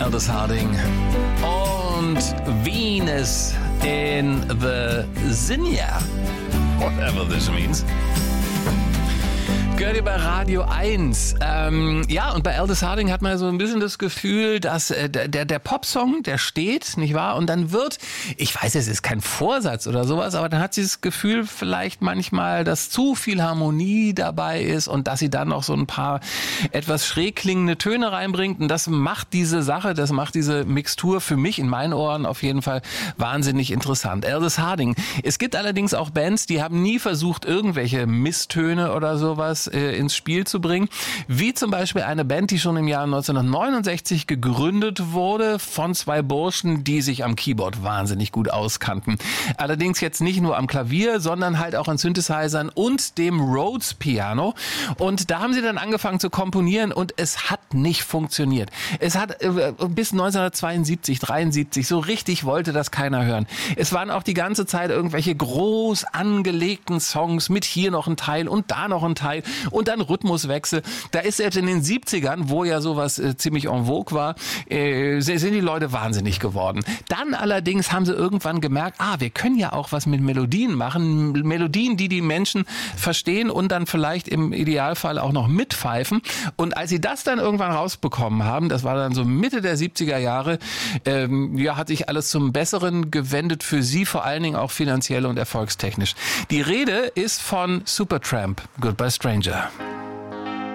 Aldous Harding und Venus in the Zinnia. Whatever this means. Gehört ihr bei Radio 1. Ja, und bei Aldous Harding hat man so ein bisschen das Gefühl, dass der Popsong, der steht, nicht wahr? Und dann wird, ich weiß, es ist kein Vorsatz oder sowas, aber dann hat sie das Gefühl vielleicht manchmal, dass zu viel Harmonie dabei ist und dass sie dann noch so ein paar etwas schräg klingende Töne reinbringt. Und das macht diese Sache, das macht diese Mixtur für mich in meinen Ohren auf jeden Fall wahnsinnig interessant. Aldous Harding. Es gibt allerdings auch Bands, die haben nie versucht, irgendwelche Misstöne oder sowas ins Spiel zu bringen. Wie zum Beispiel eine Band, die schon im Jahr 1969 gegründet wurde von zwei Burschen, die sich am Keyboard wahnsinnig gut auskannten. Allerdings jetzt nicht nur am Klavier, sondern halt auch an Synthesizern und dem Rhodes Piano. Und da haben sie dann angefangen zu komponieren und es hat nicht funktioniert. Es hat bis 1972, 73 so richtig wollte das keiner hören. Es waren auch die ganze Zeit irgendwelche groß angelegten Songs mit hier noch ein Teil und da noch ein Teil und dann Rhythmuswechsel. Da ist selbst in den 70ern, wo ja sowas ziemlich en vogue war, sind die Leute wahnsinnig geworden. Dann allerdings haben sie irgendwann gemerkt, wir können ja auch was mit Melodien machen. Melodien, die die Menschen verstehen und dann vielleicht im Idealfall auch noch mitpfeifen. Und als sie das dann irgendwann rausbekommen haben, das war dann so Mitte der 70er Jahre, hat sich alles zum Besseren gewendet für sie, vor allen Dingen auch finanziell und erfolgstechnisch. Die Rede ist von Supertramp, Goodbye Stranger.